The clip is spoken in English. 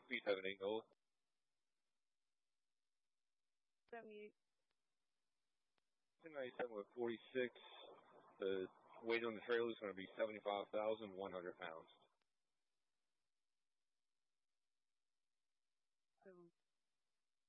Please have an angle. Mute. 297 with 46. The weight on the trailer is going to be 75,100 pounds.